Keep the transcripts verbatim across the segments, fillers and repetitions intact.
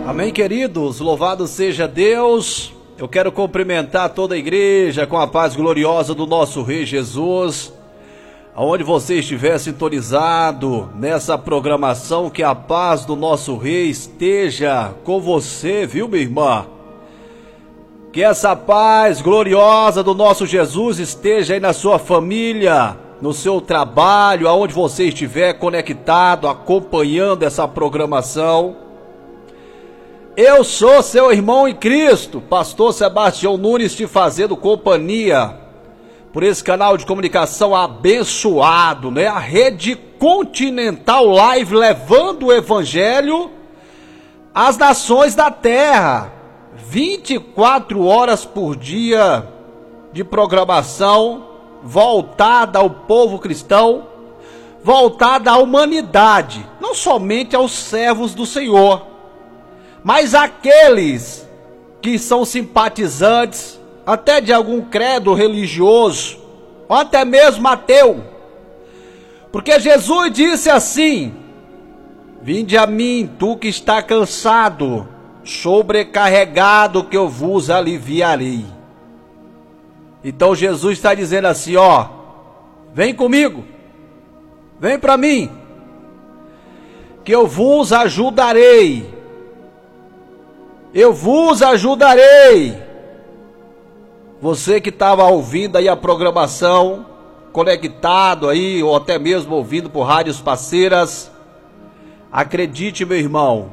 Amém, queridos, louvado seja Deus. Eu quero cumprimentar toda a igreja com a paz gloriosa do nosso Rei Jesus. Aonde você estiver sintonizado nessa programação, que a paz do nosso Rei esteja com você, viu, minha irmã? Que essa paz gloriosa do nosso Jesus esteja aí na sua família, no seu trabalho, aonde você estiver conectado, acompanhando essa programação. Eu sou seu irmão em Cristo, pastor Sebastião Nunes, te fazendo companhia por esse canal de comunicação abençoado, né? A Rede Continental Live, levando o evangelho às nações da terra. vinte e quatro horas por dia de programação voltada ao povo cristão, voltada à humanidade, não somente aos servos do Senhor, mas aqueles que são simpatizantes até de algum credo religioso, ou até mesmo ateu. Porque Jesus disse assim: vinde a mim, tu que está cansado, sobrecarregado, que eu vos aliviarei. Então Jesus está dizendo assim, ó, vem comigo, vem para mim, que eu vos ajudarei. Eu vos ajudarei. Você que estava ouvindo aí a programação, conectado aí, ou até mesmo ouvindo por rádios parceiras, acredite, meu irmão,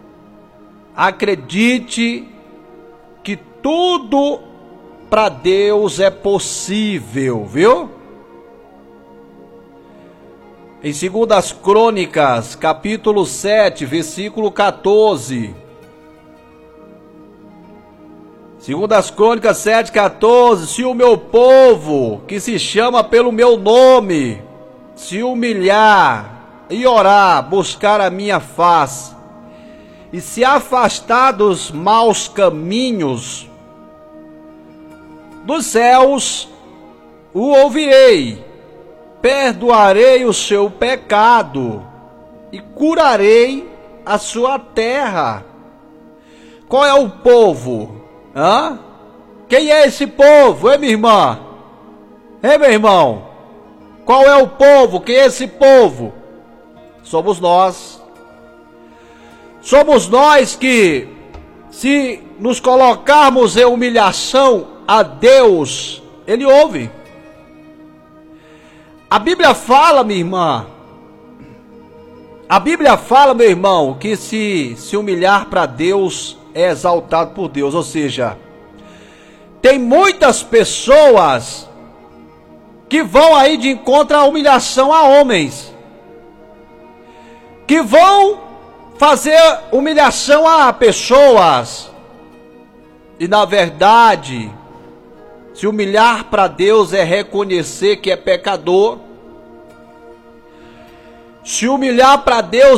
acredite que tudo para Deus é possível, viu? Em Segundas Crônicas, capítulo sete, versículo quatorze. Segundas Crônicas sete, quatorze, se o meu povo, que se chama pelo meu nome, se humilhar e orar, buscar a minha face, e se afastar dos maus caminhos, dos céus o ouvirei, perdoarei o seu pecado e curarei a sua terra. Qual é o povo? Hã? Quem é esse povo, hein, minha irmã? Hein, meu irmão? Qual é o povo? Quem é esse povo? Somos nós. Somos nós que, se nos colocarmos em humilhação a Deus, Ele ouve. A Bíblia fala, minha irmã, a Bíblia fala, meu irmão, que se se humilhar para Deus é exaltado por Deus. Ou seja, tem muitas pessoas que vão aí de encontro à humilhação a homens, que vão fazer humilhação a pessoas, e na verdade, se humilhar para Deus é reconhecer que é pecador. Se humilhar para Deus